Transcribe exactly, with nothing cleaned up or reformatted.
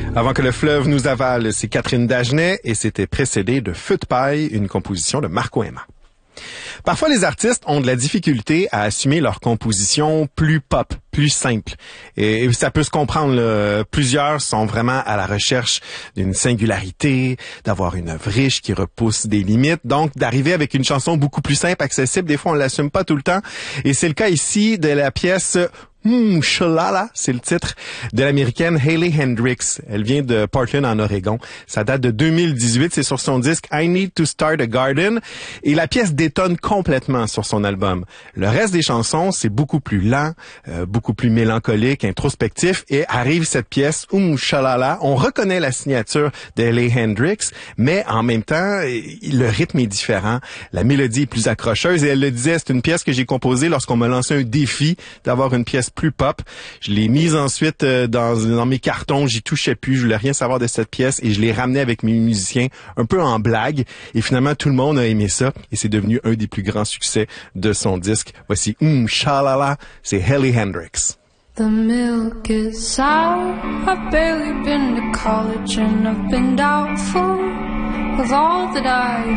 Avant que le fleuve nous avale, c'est Catherine Dagenet et c'était précédé de Feu de paille, une composition de Marco Emma. Parfois, les artistes ont de la difficulté à assumer leur composition plus pop, plus simple. Et ça peut se comprendre, là. Plusieurs sont vraiment à la recherche d'une singularité, d'avoir une œuvre riche qui repousse des limites. Donc, d'arriver avec une chanson beaucoup plus simple, accessible, des fois, on l'assume pas tout le temps. Et c'est le cas ici de la pièce Hum, Shalala, c'est le titre de l'américaine Hailey Hendrix. Elle vient de Portland, en Oregon. Ça date de deux mille dix-huit. C'est sur son disque I Need to Start a Garden. Et la pièce détonne complètement sur son album. Le reste des chansons, c'est beaucoup plus lent, euh, beaucoup plus mélancolique, introspectif. Et arrive cette pièce, Hum, Shalala. On reconnaît la signature de Hailey Hendrix, mais en même temps, le rythme est différent. La mélodie est plus accrocheuse. Et elle le disait, c'est une pièce que j'ai composée lorsqu'on m'a lancé un défi d'avoir une pièce plus pop. Je l'ai mise ensuite euh, dans, dans mes cartons, j'y touchais plus, je voulais rien savoir de cette pièce et je l'ai ramenée avec mes musiciens un peu en blague et finalement tout le monde a aimé ça et c'est devenu un des plus grands succès de son disque. Voici Hum Shalala, c'est Hailey Hendrix. The milk is sour, I've barely been to college and I've been doubtful of all that I